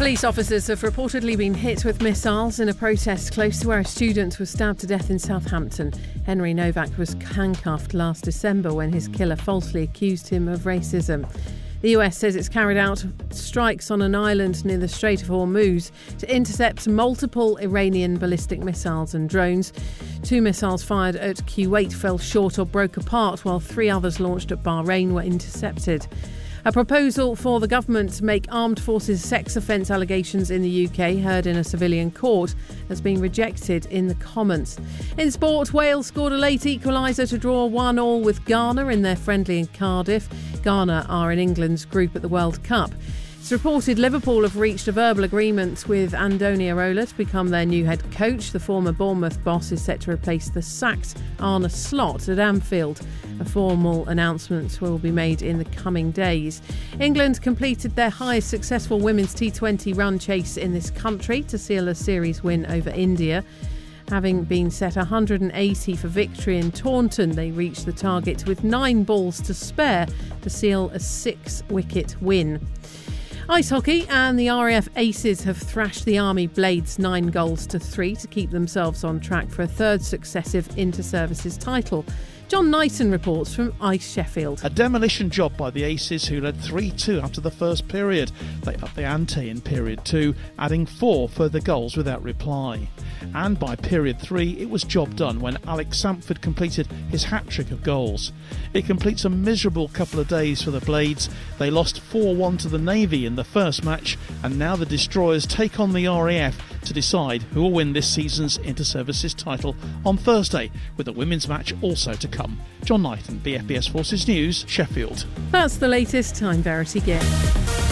Police officers have reportedly been hit with missiles in a protest close to where a student was stabbed to death in Southampton. Henry Novak was handcuffed last December when his killer falsely accused him of racism. The US says it's carried out strikes on an island near the Strait of Hormuz to intercept multiple Iranian ballistic missiles and drones. 2 missiles fired at Kuwait fell short or broke apart, while 3 others launched at Bahrain were intercepted. A proposal for the government to make armed forces sex offence allegations in the UK heard in a civilian court has been rejected in the Commons. In sport, Wales scored a late equaliser to draw 1-1 with Ghana in their friendly in Cardiff. Ghana are in England's group at the World Cup. It's reported Liverpool have reached a verbal agreement with Andoni Iraola to become their new head coach. The former Bournemouth boss is set to replace the sacked Arne Slot at Anfield. A formal announcement will be made in the coming days. England completed their highest successful women's T20 run chase in this country to seal a series win over India. Having been set 180 for victory in Taunton, they reached the target with 9 balls to spare to seal a 6-wicket win. Ice hockey and the RAF Aces have thrashed the Army Blades 9-3 to keep themselves on track for a 3rd successive inter-services title. John Knighton reports from Ice Sheffield. A demolition job by the Aces, who led 3-2 after the first period. They upped the ante in period 2, adding 4 further goals without reply. And by period 3, it was job done when Alex Samford completed his hat-trick of goals. It completes a miserable couple of days for the Blades. They lost 4-1 to the Navy in the first match, and now the Destroyers take on the RAF to decide who will win this season's inter-services title on Thursday, with the women's match also to come. John Knighton, BFBS Forces News, Sheffield. That's the latest. I'm Verity Gill.